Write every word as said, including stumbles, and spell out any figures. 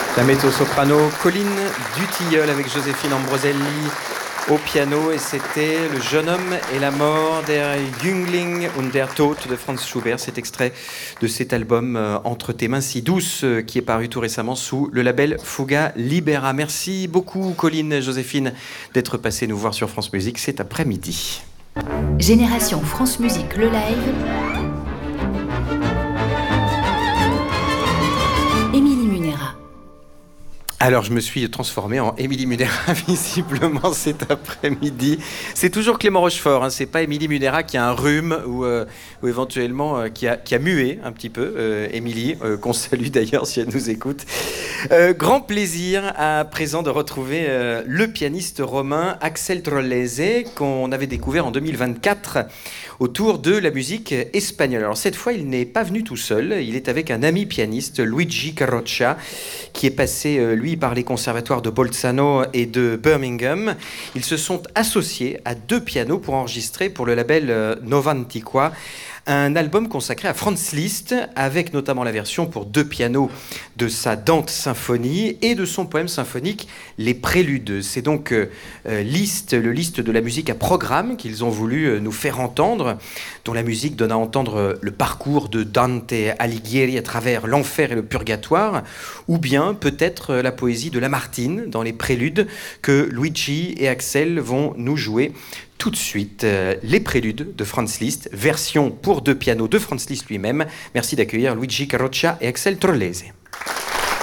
La mezzo-soprano Colline Dutilleul avec Joséphine Ambroselli au piano, et c'était Le jeune homme et la mort, der Jüngling und der Tod de Franz Schubert. Cet extrait de cet album euh, Entre tes mains si douces, euh, qui est paru tout récemment sous le label Fuga Libera. Merci beaucoup Colline, Joséphine, d'être passée nous voir sur France Musique cet après-midi. Génération France Musique, le live. Émilie Munera. Alors, je me suis transformé en Émilie Munera, visiblement, cet après-midi. C'est toujours Clément Rochefort, hein, c'est pas Émilie Munera qui a un rhume ou, euh, ou éventuellement euh, qui, a, qui a mué un petit peu, euh, Émilie, euh, qu'on salue d'ailleurs si elle nous écoute. Euh, grand plaisir à présent de retrouver euh, le pianiste romain Axel Trollese, qu'on avait découvert en deux mille vingt-quatre autour de la musique espagnole. Alors cette fois, il n'est pas venu tout seul, il est avec un ami pianiste, Luigi Carroccia, qui est passé, euh, lui, par les conservatoires de Bolzano et de Birmingham. Ils se sont associés à deux pianos pour enregistrer pour le label euh, Nova Antiqua un album consacré à Franz Liszt, avec notamment la version pour deux pianos de sa Dante symphonie et de son poème symphonique Les Préludes. C'est donc euh, Liszt, le Liszt de la musique à programme qu'ils ont voulu euh, nous faire entendre, dont la musique donne à entendre euh, le parcours de Dante Alighieri à travers l'enfer et le purgatoire, ou bien peut-être euh, la poésie de Lamartine dans Les Préludes que Luigi et Axel vont nous jouer tout de suite. Euh, les Préludes de Franz Liszt, version pour deux pianos de Franz Liszt lui-même. Merci d'accueillir Luigi Carroccia et Axel Trollese.